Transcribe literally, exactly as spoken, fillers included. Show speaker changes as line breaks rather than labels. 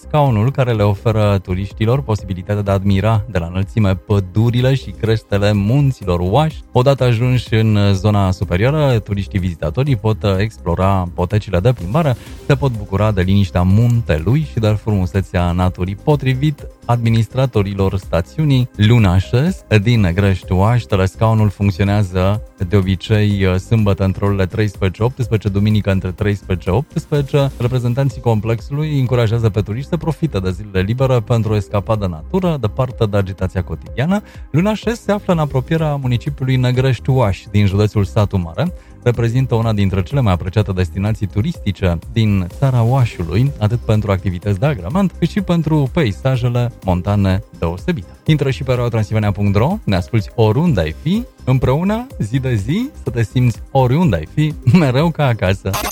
scaunul care le oferă turiștilor posibilitatea de a admira de la înălțime pădurile și creștele munților Oaș. Odată ajunși în zona superioară, turiștii vizitatorii pot explora potecile de plimbare, se pot bucura de liniștea muntelui și de frumusețea naturii. Potrivit administratorilor stațiunii Lunașes din Negrești Oaș, telescaunul funcționează de obicei sâmbătă între orele treisprezece optsprezece, duminică între treisprezece optsprezece. Reprezentanții complexului încurajează pe turiști să profite de zilele libere pentru o escapadă natură, departe de agitația cotidiană. Lunașes se află în apropierea municipiului Negrești Oaș din județul Satu Mare. Reprezintă una dintre cele mai apreciate destinații turistice din țara Oașului, atât pentru activități de agrement, cât și pentru peisajele montane deosebite. Intră și pe radio transilvania punct ro, ne asculti oriunde ai fi, împreună, zi de zi, să te simți oriunde ai fi, mereu ca acasă.